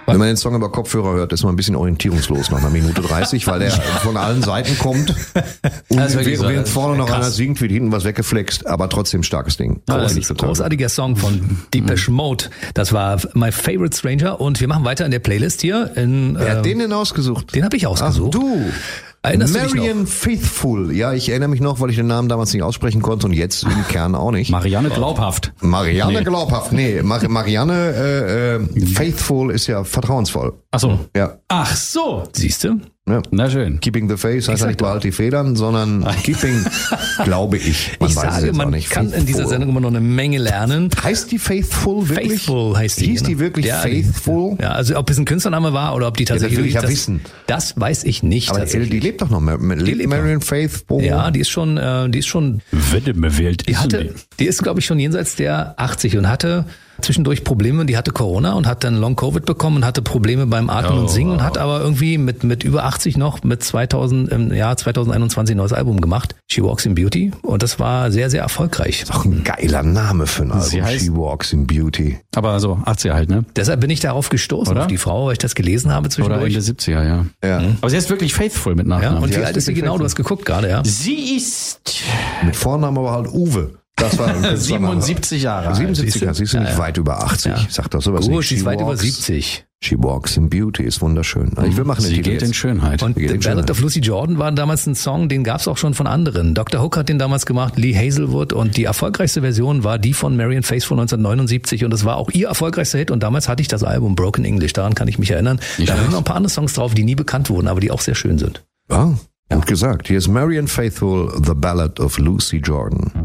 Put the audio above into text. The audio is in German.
Wenn man den Song über Kopfhörer hört, ist man ein bisschen orientierungslos nach einer Minute 30, weil der von allen Seiten kommt. Und während vorne noch einer singt, wird hinten was weggeflext, aber trotzdem starkes Ding. Das ist ein großartiger Song von Depeche Mode. Das war My Favorite Stranger und wir machen weiter in der Playlist hier. Wer hat den denn ausgesucht? Den habe ich ausgesucht. Ach, du! Erinnerst du dich noch? Marianne Faithfull. Ja, ich erinnere mich noch, weil ich den Namen damals nicht aussprechen konnte und jetzt im Kern auch nicht. Marianne Glaubhaft. Marianne Glaubhaft. Nee, Marianne Faithful ist ja vertrauensvoll. Ach so. Ja. Ach so. Siehste? Ja. Na schön. Keeping the Faith heißt ja nicht behalt die Federn, sondern Keeping, glaube ich. Ich sage, man kann in dieser Sendung immer noch eine Menge lernen. Heißt die Faithful wirklich? Faithful heißt die. Hieß die wirklich Faithful? Ja, also ob es ein Künstlername war oder ob die tatsächlich... Ja, das will ich ja wissen. Das weiß ich nicht. Aber die lebt doch noch. Marianne Faithfull. Ja, die ist schon... Die ist, glaube ich, schon jenseits der 80 und hatte zwischendurch Probleme. Die hatte Corona und hat dann Long-Covid bekommen und hatte Probleme beim Atmen und Singen und hat aber irgendwie mit über 80 noch mit 2021 ein neues Album gemacht. She Walks in Beauty. Und das war sehr, sehr erfolgreich. Ist auch ein geiler Name für ein Album. Sie heißt, She Walks in Beauty. Aber so 80er halt, ne? Deshalb bin ich darauf gestoßen, auf die Frau, weil ich das gelesen habe zwischendurch. Oder Ende 70er, ja. Mhm. Aber sie ist wirklich Faithful mit Nachnamen. Ja, und wie alt ist sie genau? Du hast geguckt gerade, ja. Sie ist mit Vornamen aber halt Uwe. Das war 77 Jahre alt. 77er, sie ist nicht weit über 80. Ja. Sag doch sowas Gut, nicht. sie ist weit über 70. She Walks in Beauty ist wunderschön. Also ich will machen Sie geht in Schönheit. Und The Ballad of Lucy Jordan war damals ein Song, den gab es auch schon von anderen. Dr. Hook hat den damals gemacht, Lee Hazelwood, und die erfolgreichste Version war die von Marianne Faithfull 1979 und das war auch ihr erfolgreichster Hit und damals hatte ich das Album Broken English, daran kann ich mich erinnern. Da waren noch ein paar andere Songs drauf, die nie bekannt wurden, aber die auch sehr schön sind. Ja, gut gesagt. Hier ist Marianne Faithfull, The Ballad of Lucy Jordan.